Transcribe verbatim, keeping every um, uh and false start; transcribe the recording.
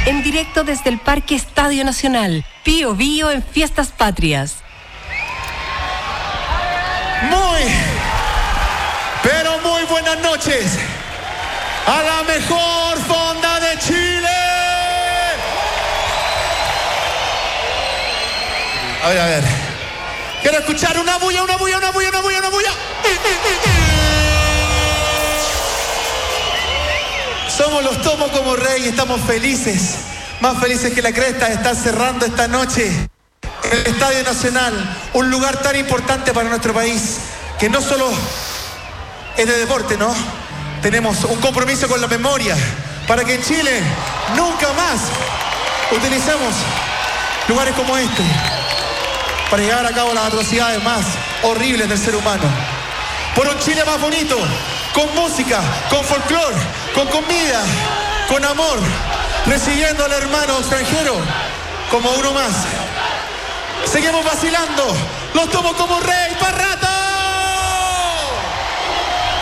en directo desde el Parque Estadio Nacional. Pío Bío en Fiestas Patrias. Muy, pero muy buenas noches a la mejor fonda de Chile. A ver, a ver. Quiero escuchar una bulla, una bulla, una bulla, una bulla, una bulla. Somos los Tomo como Rey y estamos felices, más felices que la cresta de estar cerrando esta noche en el Estadio Nacional, un lugar tan importante para nuestro país, que no solo es de deporte, ¿no? Tenemos un compromiso con la memoria, para que en Chile nunca más utilicemos lugares como este, para llevar a cabo las atrocidades más horribles del ser humano. Por un Chile más bonito, con música, con folclore, con comida, con amor, recibiendo al hermano extranjero como uno más. Seguimos vacilando, los Tomo como Rey, parra.